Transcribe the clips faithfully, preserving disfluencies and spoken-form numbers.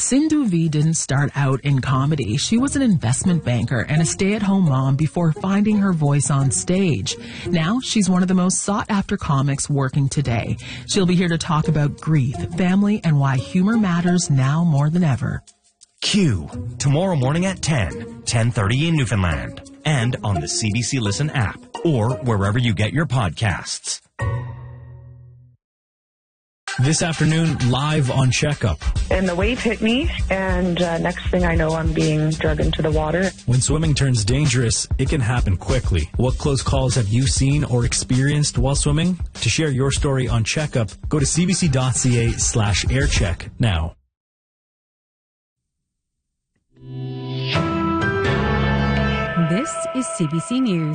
Sindhu V didn't start out in comedy. She was an investment banker and a stay-at-home mom before finding her voice on stage. Now, she's one of the most sought-after comics working today. She'll be here to talk about grief, family, and why humor matters now more than ever. Q, tomorrow morning at ten, ten thirty in Newfoundland, and on the C B C Listen app, or wherever you get your podcasts. This afternoon, live on Checkup. And the wave hit me, and uh, next thing I know, I'm being dragged into the water. When swimming turns dangerous, it can happen quickly. What close calls have you seen or experienced while swimming? To share your story on Checkup, go to cbc.ca slash aircheck now. This is C B C News.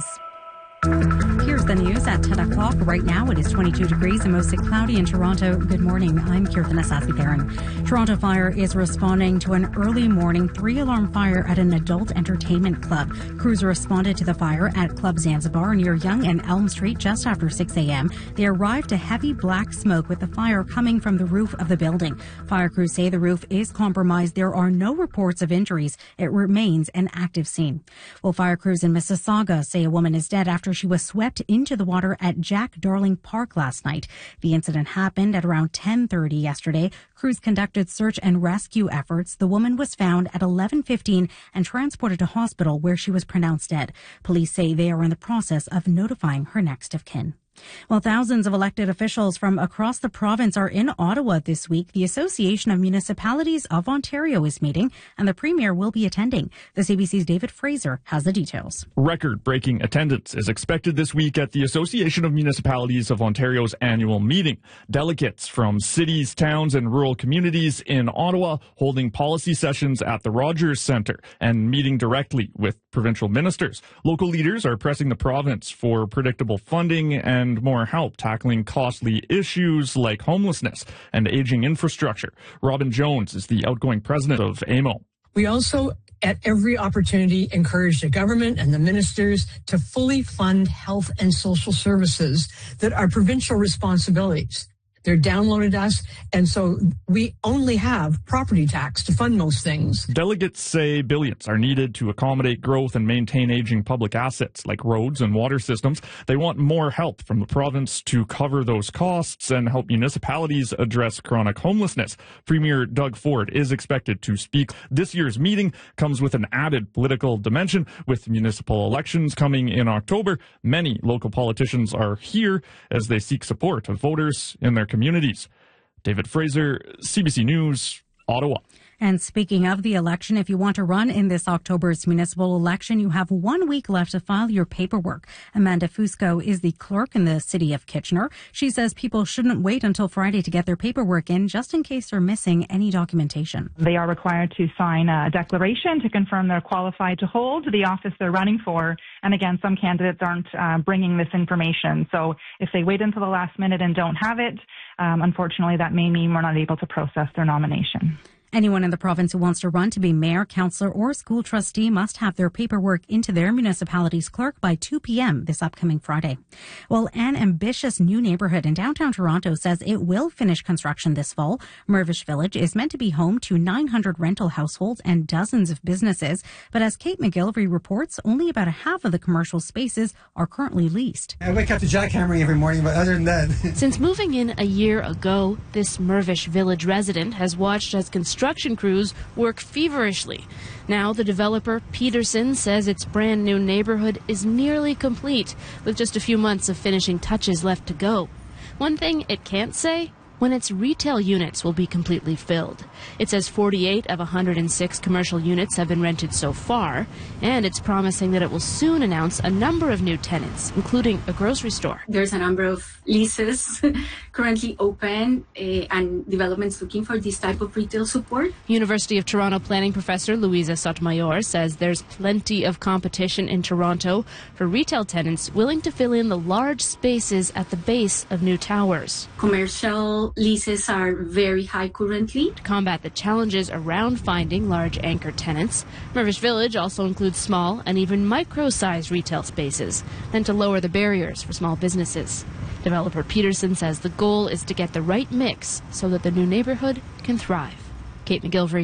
Here's the news at ten o'clock. Right now it is twenty-two degrees and mostly cloudy in Toronto. Good morning. I'm Kirtana Sasiparan. Toronto Fire is responding to an early morning three-alarm fire at an adult entertainment club. Crews responded to the fire at Club Zanzibar near Yonge and Elm Street just after six a.m. They arrived to heavy black smoke with the fire coming from the roof of the building. Fire crews say the roof is compromised. There are no reports of injuries. It remains an active scene. Well, fire crews in Mississauga say a woman is dead after she was swept into the water at Jack Darling Park last night. The incident happened at around ten thirty yesterday. Crews conducted search and rescue efforts. The woman was found at eleven fifteen and transported to hospital where she was pronounced dead. Police say they are in the process of notifying her next of kin. Well, thousands of elected officials from across the province are in Ottawa this week. The Association of Municipalities of Ontario is meeting, and the Premier will be attending. The C B C's David Fraser has the details. Record-breaking attendance is expected this week at the Association of Municipalities of Ontario's annual meeting. Delegates from cities, towns, and rural communities in Ottawa holding policy sessions at the Rogers Centre and meeting directly with provincial ministers. Local leaders are pressing the province for predictable funding and and more help tackling costly issues like homelessness and aging infrastructure. Robin Jones is the outgoing president of A M O. We also, at every opportunity, encourage the government and the ministers to fully fund health and social services that are provincial responsibilities. They're downloaded us, and so we only have property tax to fund most things. Delegates say billions are needed to accommodate growth and maintain aging public assets like roads and water systems. They want more help from the province to cover those costs and help municipalities address chronic homelessness. Premier Doug Ford is expected to speak. This year's meeting comes with an added political dimension. With municipal elections coming in October, many local politicians are here as they seek support of voters in their communities. communities. David Fraser, C B C News, Ottawa. And speaking of the election, if you want to run in this October's municipal election, you have one week left to file your paperwork. Amanda Fusco is the clerk in the city of Kitchener. She says people shouldn't wait until Friday to get their paperwork in, just in case they're missing any documentation. They are required to sign a declaration to confirm they're qualified to hold the office they're running for. And again, some candidates aren't uh, bringing this information. So if they wait until the last minute and don't have it, um, unfortunately, that may mean we're not able to process their nomination. Anyone in the province who wants to run to be mayor, councillor, or school trustee must have their paperwork into their municipality's clerk by two p.m. this upcoming Friday. Well, an ambitious new neighbourhood in downtown Toronto says it will finish construction this fall. Mirvish Village is meant to be home to nine hundred rental households and dozens of businesses. But as Kate McGillivray reports, only about a half of the commercial spaces are currently leased. I wake up to jackhammering every morning, but other than that... Since moving in a year ago, this Mirvish Village resident has watched as construction Construction crews work feverishly. Now the developer, Peterson, says its brand new neighborhood is nearly complete, with just a few months of finishing touches left to go. One thing it can't say, when its retail units will be completely filled. It says forty-eight of one hundred six commercial units have been rented so far, and it's promising that it will soon announce a number of new tenants, including a grocery store. There's a number of leases currently open uh, and developments looking for this type of retail support. University of Toronto planning professor Louisa Sotomayor says there's plenty of competition in Toronto for retail tenants willing to fill in the large spaces at the base of new towers. Commercial leases are very high currently. To combat the challenges around finding large anchor tenants, Mirvish Village also includes small and even micro-sized retail spaces, meant to lower the barriers for small businesses. Developer Peterson says the goal is to get the right mix so that the new neighborhood can thrive. Kate McGillivray,